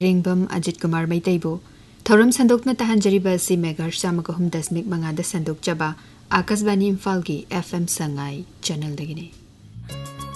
रेंगबम अजित कुमार मैतैबो थौरम संदोकना तहंजरीबा सी megahertz 105.5 संदोक चबा आकाशवाणी इम्फाल की FM Sangai channel दगिने।